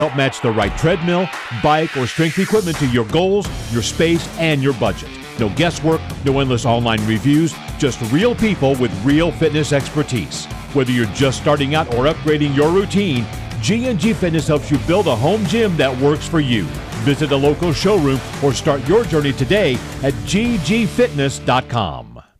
Help match the right treadmill, bike, or strength equipment to your goals, your space, and your budget. No guesswork, no endless online reviews, just real people with real fitness expertise. Whether you're just starting out or upgrading your routine, G&G Fitness helps you build a home gym that works for you. Visit a local showroom or start your journey today at ggfitness.com.